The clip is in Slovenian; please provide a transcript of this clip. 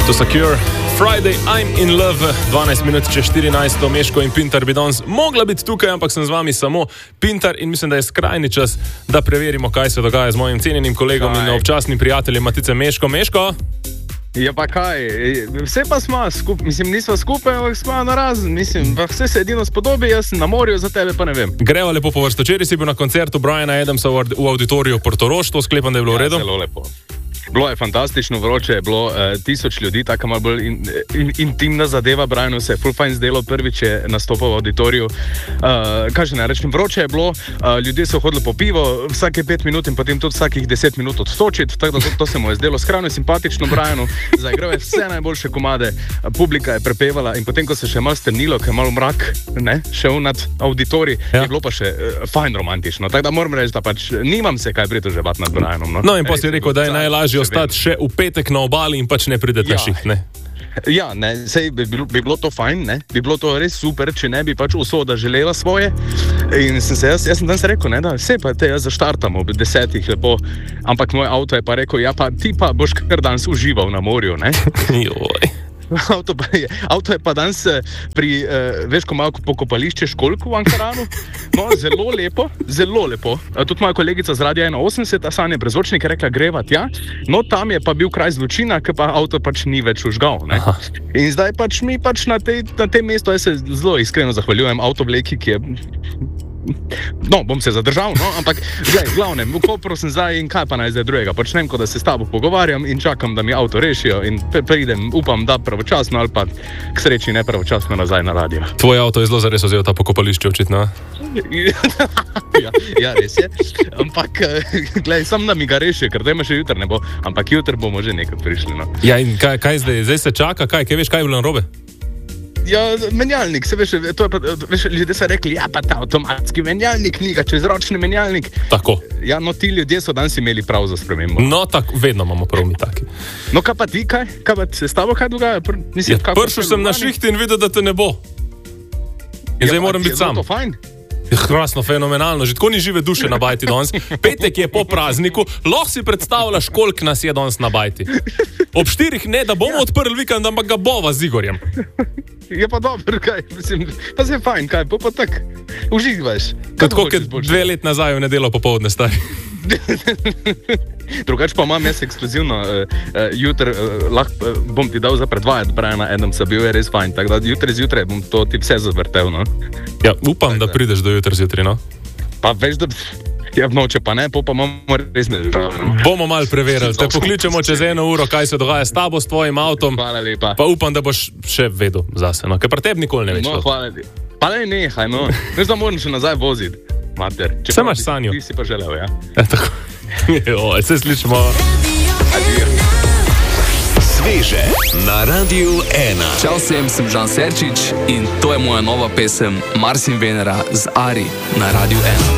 To so Cure. Friday, I'm in love, 12 minut čez 14, Meško in Pintar bi danes mogla biti tukaj, ampak sem z vami samo Pintar in mislim, da je skrajni čas, da preverimo, kaj se dogaja z mojim cenjenim kolegom in občasnim prijateljem Matice Meško. Meško? Ja pa kaj, vse pa smo skupaj, mislim, nismo skupaj, ampak smo narazen, mislim, vse se edino spodobi, jaz sem na morju, za tebe pa ne vem. Greva lepo po vrsto. Včeraj si bil na koncertu Briana Adamsa v auditoriju Portorož, to sklepam, da je bilo v redu? Ja, zelo lepo. Bilo je fantastično, vroče je bilo, 1000 ljudi, tako malo bolj intimna zadeva. Brianu se je full fine zdelo, prvič je nastopal v auditoriju. Kaj že ne rečem, vroče je bilo, ljudje so hodili po pivo vsake 5 minut in potem tudi vsakih 10 minut odstočiti, tako da to se mu je zdelo skrajno simpatično Brianu. Zaigral je vse najboljše komade, publika je prepevala in potem, ko se še malo strnilo, ker je malo mrak, ne, šel nad auditorij, je bilo pa še fajn romantično. Tako da moram reči, da pač nimam se kaj pritoževati nad Brianom. No in pa si rekel, da je najlažje ostati še v petek na obali in pač ne prideti na šiht, ne? Ja, ne, sej bi bilo to fajn, ne, bi bilo to res super, če ne bi pač usoda želela svoje. In jaz sem danes rekel, ne, da vse pa te jaz zaštartam ob 10 lepo, ampak moj avto je pa rekel, ja pa ti pa boš kar danes užival na morju, ne. Joj. Avto je pa danes pri, veš, ko malo pokopališče Školjku v Ankaranu. No, zelo lepo, zelo lepo. Tudi moja kolegica z Radia 81, Sanja Brezvočnik, je rekla, greva tja. No, tam je pa bil kraj zločina, ker pa avto pač ni več užgal, ne. In zdaj pač mi pač na tem mestu, jaz se zelo iskreno zahvaljujem avtovleki, ki je... No, bom se zadržal, no, ampak gledaj, glavnem, v Kopru sem zdaj in kaj pa naj zdaj drugega. Počnem, ko da se s tabo pogovarjam in čakam, da mi avto rešijo in pridem, upam, da pravočasno ali pa k sreči ne pravočasno nazaj na radio. Tvoj avto je zelo zares vzel ta pokopališče, očitno. Ja, res je. Ampak, gledaj, sam da mi ga rešijo, ker tema še jutr ne bo, ampak jutr bomo že nekaj prišli, no. Ja, in kaj zdaj? Zdaj se čaka, kaj veš, kaj je bilo narobe? Ja, menjalnik, se veš, to je pa, veš, ljudje so rekli, ja pa ta avtomatski menjalnik, knjiga, čezročni menjalnik. Tako. Ja, no ti ljudje so danes imeli prav za spremembo. No, tako, vedno imamo prav mi taki. No, kaj pa ti, kaj pa se s tabo kaj dogaja? Prišel sem na šiht in videl, da te ne bo. In zdaj moram biti sam. Je to fajn? Krasno, fenomenalno, že tako ni žive duše na bajti danes. Petek je po prazniku, lahko si predstavljaš, koliko nas je danes na bajti. Ob 4 ne, da bomo odprli vikend, ampak ga bova z Igorjem. Je pa dobro, kaj, mislim, pa se je fajn, kaj, pa tak, uživaš. Tako, kot 2 let nazaj v nedeljo popoldne, stari. Drugač pa imam jaz ekskluzivno, jutr, lahko bom ti dal za predvajati Briana Adamsa, bil je res fajn, tako da jutri zjutraj bom to ti vse zavrtel, no. Ja, upam, da prideš do jutri zjutraj, no. Pa veš, da... Ja, v noče pa ne, pa imamo res ne. Bomo malo preverili, te pokličemo čez 1 uro, kaj se dogaja s tabo, s tvojim avtom. Hvala lepa. Pa upam, da boš še vedel zase, no, ker pri tebi nikoli ne več. No, hvala lepa. Pa ne, nehaj, no. Veš, da moram še nazaj voziti, mater. Vse imaš sanjo. Ti si pa želel, ja. Ja, tako. Joj, se slišimo. Sveže na Radiu 1. Čau vsem, sem Žan Serčič in to je moja nova pesem Mars in Venera z Ari na Radiu 1.